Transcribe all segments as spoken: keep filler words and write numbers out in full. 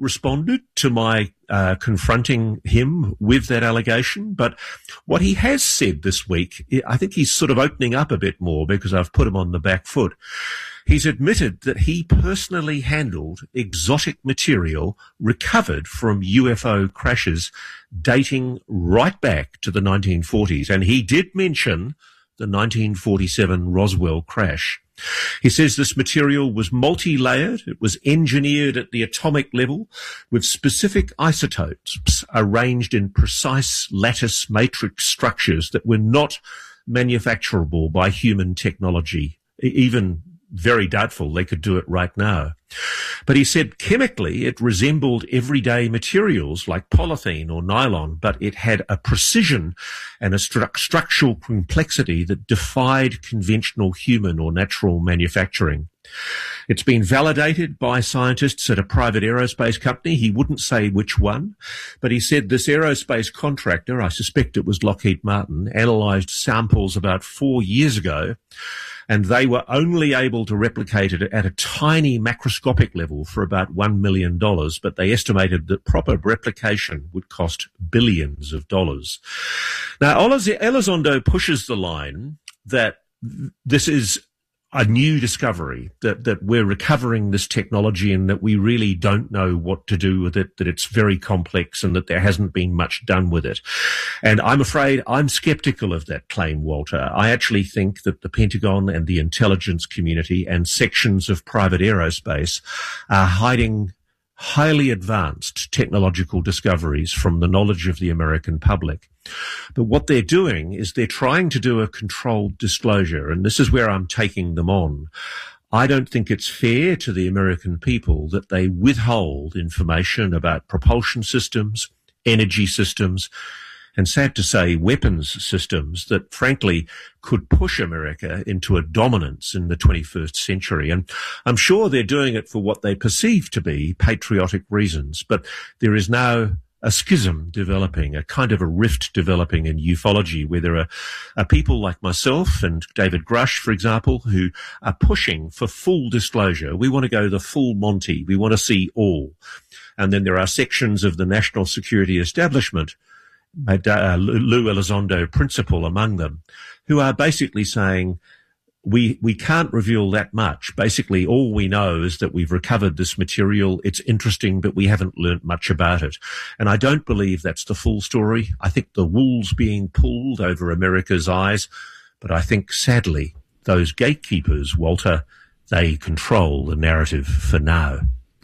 responded to my uh, confronting him with that allegation, but what he has said this week, I think he's sort of opening up a bit more because I've put him on the back foot. He's admitted that he personally handled exotic material recovered from U F O crashes dating right back to the nineteen forties, and he did mention the nineteen forty-seven Roswell crash. He says this material was multi-layered. It was engineered at the atomic level with specific isotopes arranged in precise lattice matrix structures that were not manufacturable by human technology, even very doubtful they could do it right now. But he said chemically it resembled everyday materials like polythene or nylon, but it had a precision and a stru- structural complexity that defied conventional human or natural manufacturing. It's been validated by scientists at a private aerospace company. He wouldn't say which one, but he said this aerospace contractor, I suspect it was Lockheed Martin, analysed samples about four years ago, and they were only able to replicate it at a tiny macroscopic level for about one million dollars, but they estimated that proper replication would cost billions of dollars. Now, Elizondo pushes the line that this is a new discovery, that, that we're recovering this technology and that we really don't know what to do with it, that it's very complex and that there hasn't been much done with it. And I'm afraid I'm skeptical of that claim, Walter. I actually think that the Pentagon and the intelligence community and sections of private aerospace are hiding highly advanced technological discoveries from the knowledge of the American public. But what they're doing is they're trying to do a controlled disclosure, and this is where I'm taking them on. I don't think it's fair to the American people that they withhold information about propulsion systems, energy systems, and sad to say, weapons systems that, frankly, could push America into a dominance in the twenty-first century. And I'm sure they're doing it for what they perceive to be patriotic reasons, but there is now a schism developing, a kind of a rift developing in ufology, where there are, are people like myself and David Grush, for example, who are pushing for full disclosure. We want to go the full Monty. We want to see all. And then there are sections of the national security establishment, uh, Lou Elizondo principal among them, who are basically saying, We we can't reveal that much. Basically, all we know is that we've recovered this material. It's interesting, but we haven't learnt much about it. And I don't believe that's the full story. I think the wool's being pulled over America's eyes. But I think, sadly, those gatekeepers, Walter, they control the narrative for now.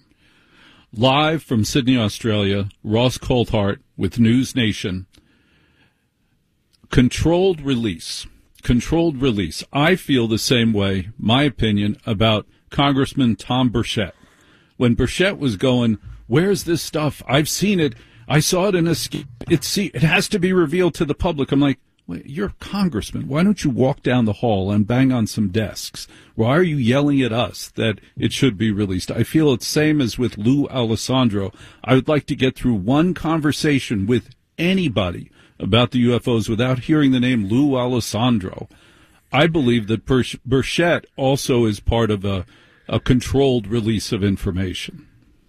Live from Sydney, Australia, Ross Coulthart with News Nation. Controlled release. Controlled release. I feel the same way, my opinion, about Congressman Tom Burchett. When Burchett was going, where's this stuff? I've seen it. I saw it in a, it's, it has to be revealed to the public. I'm like, wait, you're a congressman. Why don't you walk down the hall and bang on some desks? Why are you yelling at us that it should be released? I feel it's same as with Lou Alessandro. I would like to get through one conversation with anybody about the U F Os without hearing the name Lou Alessandro. I believe that Burchett also is part of a, a controlled release of information.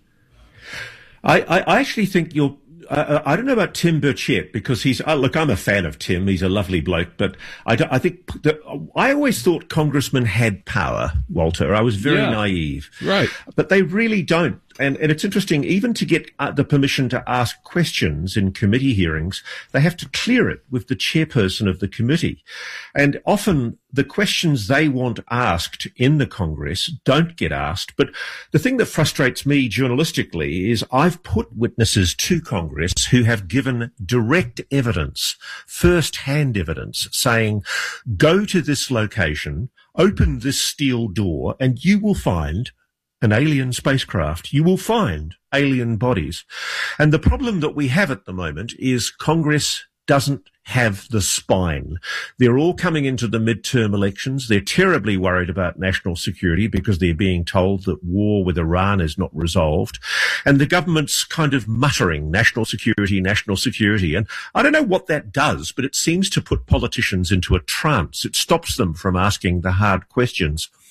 I, I actually think you're Uh, I don't know about Tim Burchett, because he's, uh, look, I'm a fan of Tim. He's a lovely bloke, but I, I think that, I always thought congressmen had power, Walter. I was very yeah, naive. Right. But they really don't. And, and it's interesting, even to get uh, the permission to ask questions in committee hearings, they have to clear it with the chairperson of the committee. And often the questions they want asked in the Congress don't get asked. But the thing that frustrates me journalistically is I've put witnesses to Congress who have given direct evidence, first-hand evidence, saying, go to this location, open this steel door, and you will find an alien spacecraft. You will find alien bodies. And the problem that we have at the moment is Congress doesn't have the spine. They're all coming into the midterm elections. They're terribly worried about national security because they're being told that war with Iran is not resolved. And the government's kind of muttering national security, national security. And I don't know what that does, but it seems to put politicians into a trance. It stops them from asking the hard questions.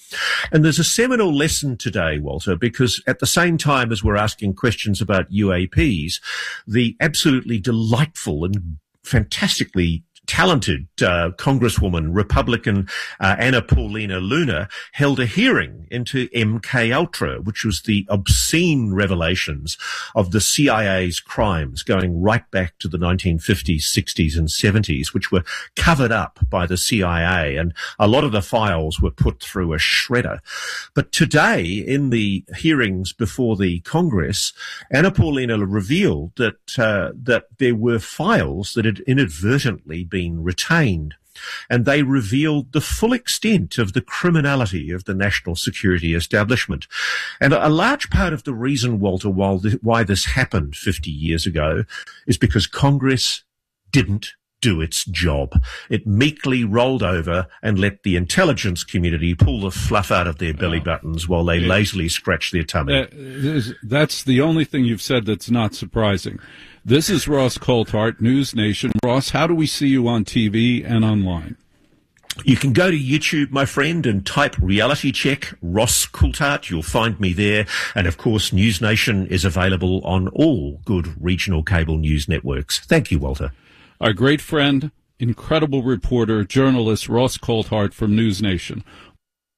And there's a seminal lesson today, Walter, because at the same time as we're asking questions about U A Ps, the absolutely delightful and fantastically talented uh, Congresswoman, Republican uh, Anna Paulina Luna, held a hearing into M K Ultra, which was the obscene revelations of the C I A's crimes going right back to the nineteen fifties, sixties and seventies, which were covered up by the C I A, and a lot of the files were put through a shredder. But today, in the hearings before the Congress, Anna Paulina revealed that uh, that there were files that had inadvertently been retained, and they revealed the full extent of the criminality of the national security establishment. And a large part of the reason, Walter, why this happened fifty years ago is because Congress didn't do its job. It meekly rolled over and let the intelligence community pull the fluff out of their belly buttons while they lazily scratch their tummy. Uh, that's the only thing you've said that's not surprising. This is Ross Coulthart, News Nation. Ross, how do we see you on T V and online? You can go to YouTube, my friend, and type Reality Check Ross Coulthart. You'll find me there. And, of course, News Nation is available on all good regional cable news networks. Thank you, Walter. Our great friend, incredible reporter, journalist Ross Coulthart from News Nation.